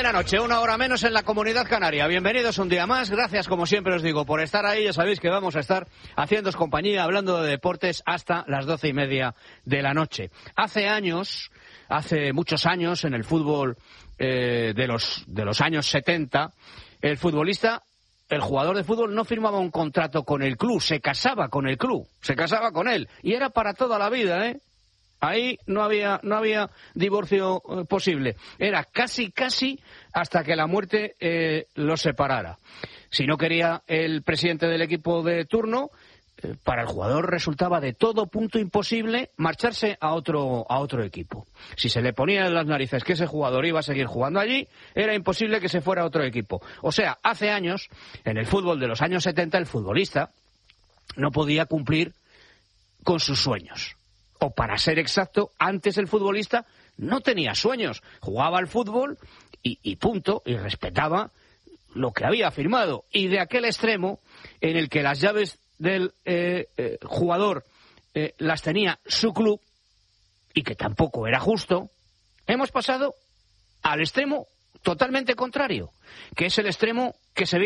de la noche, 1 hora menos en la Comunidad Canaria. Bienvenidos un día más. Gracias, como siempre os digo, por estar ahí. Ya sabéis que vamos a estar haciéndoos compañía, hablando de deportes hasta las 12:30 de la noche. Hace muchos años, en el fútbol de los años 70, el jugador de fútbol no firmaba un contrato con el club, se casaba con el club, se casaba con él. Y era para toda la vida, ¿eh? Ahí no había divorcio posible. Era casi hasta que la muerte los separara. Si no quería el presidente del equipo de turno, para el jugador resultaba de todo punto imposible marcharse a otro equipo. Si se le ponía en las narices que ese jugador iba a seguir jugando allí, era imposible que se fuera a otro equipo. O sea, hace años, en el fútbol de los años 70, el futbolista no podía cumplir con sus sueños. O para ser exacto, antes el futbolista no tenía sueños. Jugaba al fútbol y punto, y respetaba lo que había firmado. Y de aquel extremo en el que las llaves del jugador las tenía su club, y que tampoco era justo, hemos pasado al extremo totalmente contrario, que es el extremo que se